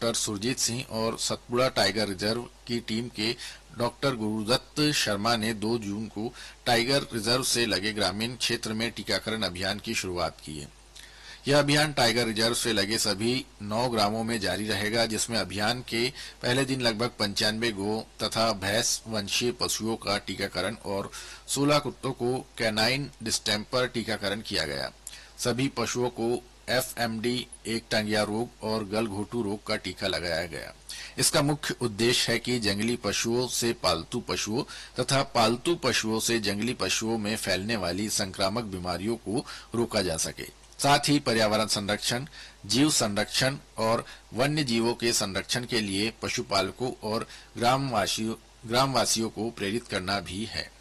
Doctor Surjit Singh और Satpura tiger reserve की team के डॉक्टर गुरुदत्त शर्मा ने 2 जून को टाइगर रिजर्व से लगे ग्रामीण क्षेत्र में टीकाकरण अभियान की शुरुआत की है। यह अभियान टाइगर रिजर्व से लगे सभी 9 ग्रामों में जारी रहेगा, जिसमें अभियान के पहले दिन लगभग 95 गौ तथा भैंस वंशीय पशुओं का टीकाकरण और 16 कुत्तों को कैनाइन डिस्टेम्पर टीकाकरण किया गया। सभी पशुओं को FMD, एक टांगिया रोग और गलघोटू रोग का टीका लगाया गया। इसका मुख्य उद्देश्य है कि जंगली पशुओं से पालतू पशुओं तथा पालतू पशुओं से जंगली पशुओं में फैलने वाली संक्रामक बीमारियों को रोका जा सके। साथ ही पर्यावरण संरक्षण, जीव संरक्षण और वन्य जीवों के संरक्षण के लिए पशुपालकों और ग्रामवासियों को प्रेरित करना भी है।